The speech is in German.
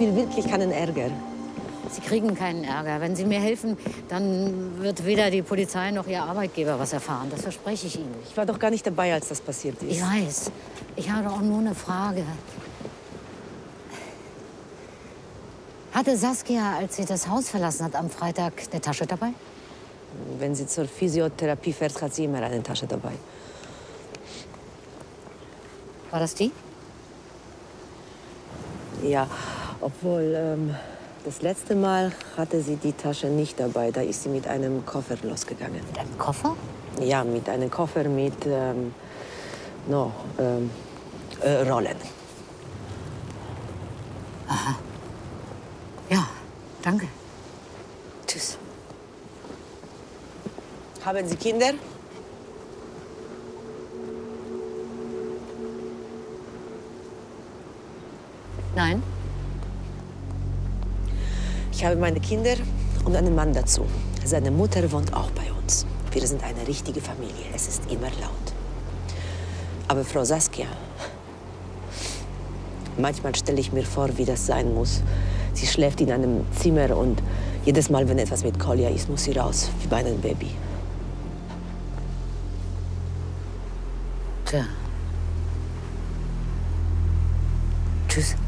will wirklich keinen Ärger. Sie kriegen keinen Ärger. Wenn Sie mir helfen, dann wird weder die Polizei noch Ihr Arbeitgeber was erfahren. Das verspreche ich Ihnen. Ich war doch gar nicht dabei, als das passiert ist. Ich weiß. Ich habe auch nur eine Frage. Hatte Saskia, als sie das Haus verlassen hat am Freitag, eine Tasche dabei? Wenn sie zur Physiotherapie fährt, hat sie immer eine Tasche dabei. War das die? Ja, obwohl das letzte Mal hatte sie die Tasche nicht dabei. Da ist sie mit einem Koffer losgegangen. Mit einem Koffer? Ja, mit einem Koffer mit Rollen. Aha. Ja, danke. Tschüss. Haben Sie Kinder? Nein? Ich habe meine Kinder und einen Mann dazu. Seine Mutter wohnt auch bei uns. Wir sind eine richtige Familie. Es ist immer laut. Aber Frau Saskia, manchmal stelle ich mir vor, wie das sein muss. Sie schläft in einem Zimmer und jedes Mal, wenn etwas mit Kolja ist, muss sie raus, wie bei einem Baby. Tja. Tschüss.